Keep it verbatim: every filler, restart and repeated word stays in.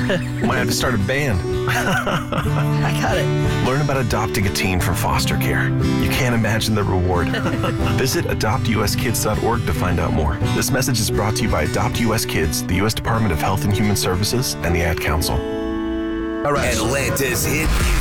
Might have to start a band. I got it. Learn about adopting a teen from foster care. You can't imagine the reward. Visit adopt u s kids dot org to find out more. This message is brought to you by Adopt U S Kids, the U S Department of Health and Human Services, and the Ad Council. All right. Atlanta's hit